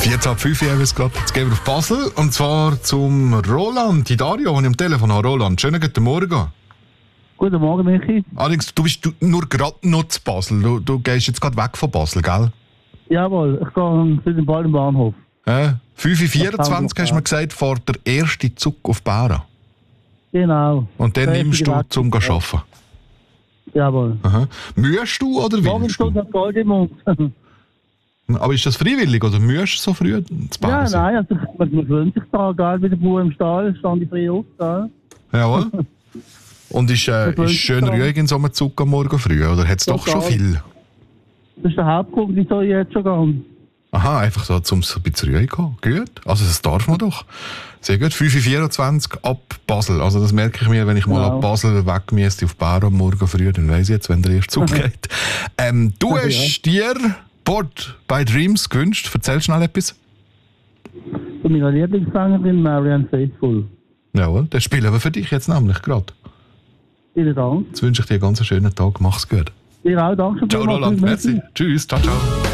4:05 haben wir es gerade. Jetzt gehen wir auf Basel. Und zwar zum Roland, die Dario, den ich am Telefon habe. Roland, schönen guten Morgen. Guten Morgen, Michi. Allerdings, du bist nur gerade noch zu Basel. Du gehst jetzt gerade weg von Basel, gell? Jawohl, ich gehe zu dem Ball im Bahnhof. 5:24 hast du mir gesagt, fährt der erste Zug auf Bären. Genau. Und dann nimmst du zum Arbeiten. Jawohl. Aha. Müsst du oder willst du? Das Gold im Mund. Aber ist das freiwillig oder müsst du so früh zu Bären Ja, sein? nein, also man gewöhnt sich da, gell, wie der Bauer im Stall, stand ich früh auf, gell. Jawohl. Und ist schön ruhig in so einem Zug am Morgen früh, oder hat es doch schon viel? Das ist der Hauptgrund, wieso ich jetzt schon gehe. Aha, einfach so, um ein bisschen ruhig zu gehen. Gut. Also, das darf man doch. Sehr gut. 5:24 ab Basel. Also, das merke ich mir, wenn ich mal ab Basel weg müsste auf Bären am Morgen früh, dann weiss ich jetzt, wenn der erste Zug geht. Du hast dir Bored by Dreams gewünscht. Erzähl schnell etwas. Von meiner Lieblingssängerin Marianne Faithfull. Jawohl, das spielen wir für dich jetzt nämlich gerade. Vielen Dank. Jetzt wünsche ich dir einen ganz schönen Tag. Mach's gut. Dir auch, danke. Ciao, Roland. Merci. Tschüss. Ciao, ciao.